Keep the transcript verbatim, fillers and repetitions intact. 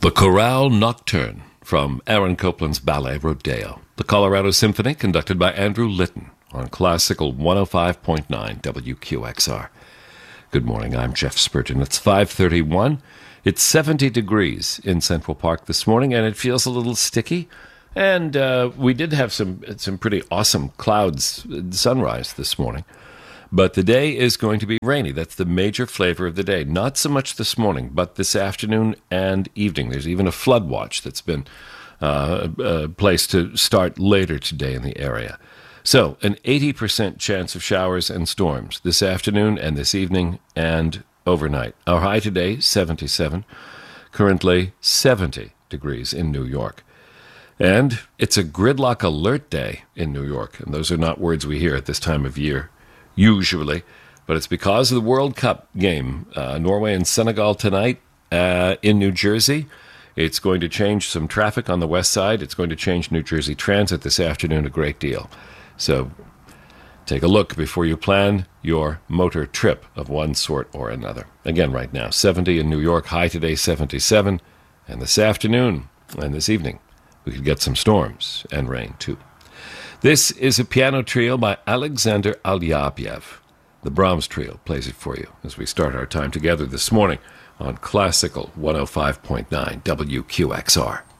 The Chorale Nocturne from Aaron Copland's ballet Rodeo. The Colorado Symphony, conducted by Andrew Litton on Classical one oh five point nine W Q X R. Good morning, I'm Jeff Spurgeon. It's five thirty-one. It's seventy degrees in Central Park this morning, and it feels a little sticky. And uh, we did have some some pretty awesome clouds, sunrise this morning. But the day is going to be rainy. That's the major flavor of the day. Not so much this morning, but this afternoon and evening. There's even a flood watch that's been uh, uh, placed to start later today in the area. So an eighty percent chance of showers and storms this afternoon and this evening and overnight. Our high today, seventy-seven. Currently seventy degrees in New York. And it's a gridlock alert day in New York. And those are not words we hear at this time of year, usually. But it's because of the World Cup game. Uh, Norway and Senegal tonight uh, in New Jersey. It's going to change some traffic on the west side. It's going to change New Jersey Transit this afternoon a great deal. So take a look before you plan your motor trip of one sort or another. Again, right now, seventy in New York, high today seventy-seven. And this afternoon and this evening, we could get some storms and rain, too. This is a piano trio by Alexander Alyabyev. The Brahms Trio plays it for you as we start our time together this morning on Classical one oh five point nine W Q X R.